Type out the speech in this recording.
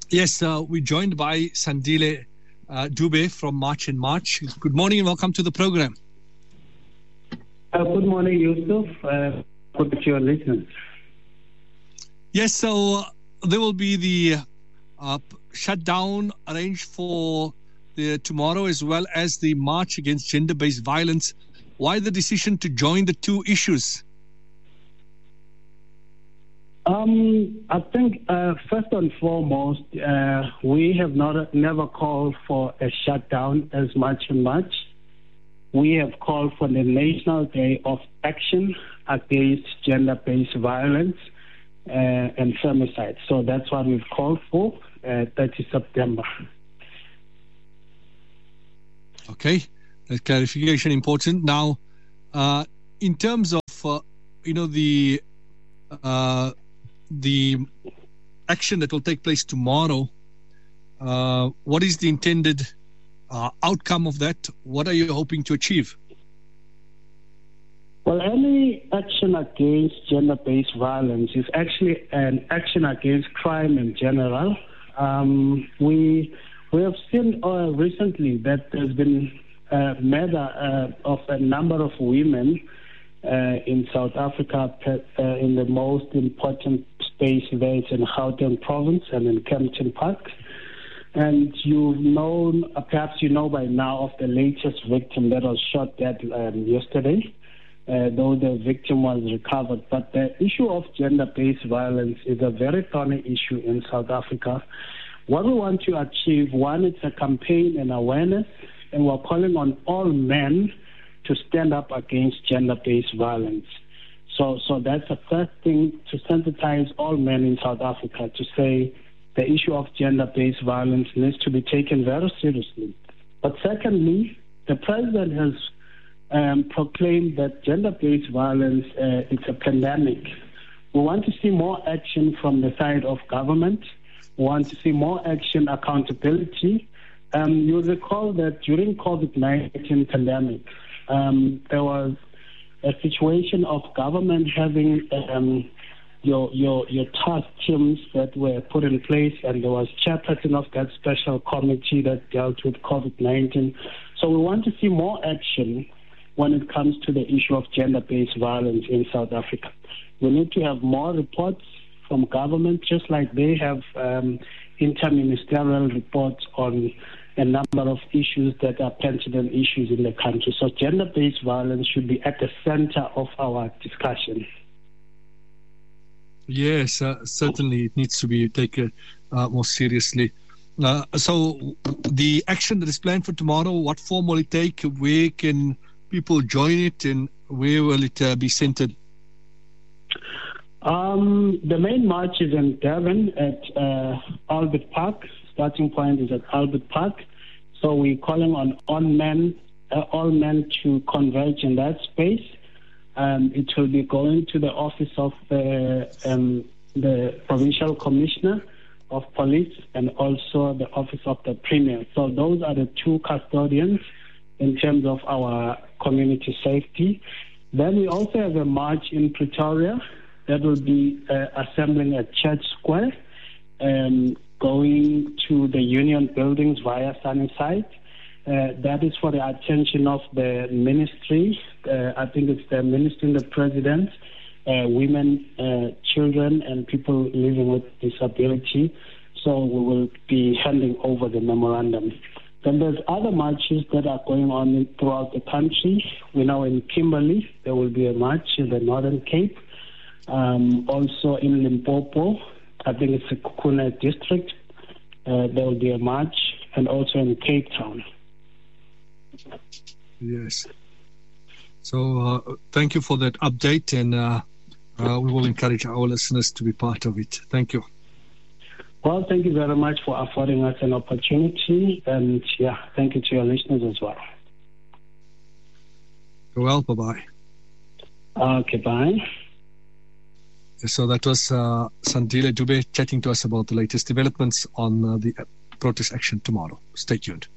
Yes, we're joined by Sandile Dube from March in March. Good morning and welcome to the program. Good morning, Yusuf. Good to your listeners. Yes, so there will be the shutdown arranged for the tomorrow as well as the march against gender-based violence. Why the decision to join the two issues? I think first and foremost, we have never called for a shutdown as much and much. We have called for the National Day of Action Against Gender-Based Violence and Femicide. So that's what we've called for, 30 September. Okay, that clarification important. Now, in terms of the action that will take place tomorrow, what is the intended outcome of that? What are you hoping to achieve? Well, any action against gender-based violence is actually an action against crime in general. We have seen recently that there's been a murder of a number of women in South Africa, in the most important space there. It's in Gauteng province and in Kempton Park. And perhaps you know by now of the latest victim that was shot dead yesterday, though the victim was recovered. But the issue of gender-based violence is a very thorny issue in South Africa. What we want to achieve, one, it's a campaign and awareness, and we're calling on all men to stand up against gender-based violence. So that's the first thing, to sensitize all men in South Africa to say the issue of gender-based violence needs to be taken very seriously. But secondly, the president has proclaimed that gender-based violence is a pandemic. We want to see more action from the side of government. We want to see more action, accountability. You'll recall that during COVID-19 pandemic, there was a situation of government having your task teams that were put in place, and there was chairperson of that special committee that dealt with COVID-19. So we want to see more action when it comes to the issue of gender-based violence in South Africa. We need to have more reports from government, just like they have interministerial reports on a number of issues that are pertinent issues in the country. So gender-based violence should be at the center of our discussion. Yes, certainly it needs to be taken more seriously. So the action that is planned for tomorrow, what form will it take? Where can people join it, and where will it be centered? The main march is in Durban at Albert Park. Starting point is at Albert Park. So we're calling on all men to converge in that space. It will be going to the office of the Provincial Commissioner of Police and also the office of the Premier. So those are the two custodians in terms of our community safety. Then we also have a march in Pretoria that will be assembling at Church Square and going to the Union buildings via Sunnyside. That is for the attention of the ministry. I think it's the ministry and the president, women, children, and people living with disability. So we will be handing over the memorandum. Then there's other marches that are going on throughout the country. We know in Kimberley there will be a march in the Northern Cape. Also in Limpopo, I think it's the Kukuna district, there will be a march, and also in Cape Town. Yes. So thank you for that update, and we will encourage our listeners to be part of it. Thank you. Well, thank you very much for affording us an opportunity, and thank you to your listeners as well. Well, bye-bye. Okay, bye. So that was Sandile Dube chatting to us about the latest developments on the protest action tomorrow. Stay tuned.